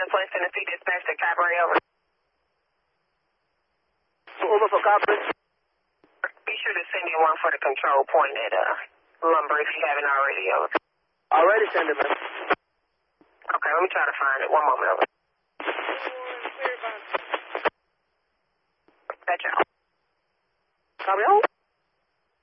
Place Tennessee dispatch to Cabaret over. Uber for Cabaret. Be sure to send in one for the control point at Lumber if you haven't already over. Already send it, man. Okay, let me try to find it. One moment over.